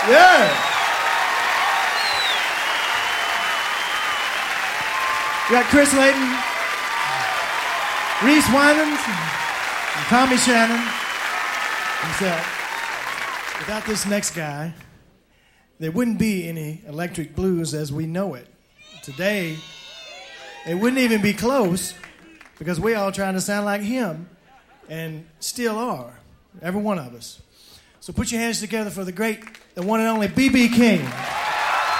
Yeah. We got Chris Layton, Reese Winans, and Tommy Shannon himself. Without this next guy, there wouldn't be any electric blues as we know it. Today, it wouldn't even be close because we're all trying to sound like him and still are, every one of us. So put your hands together for the great, the one and only B.B. King.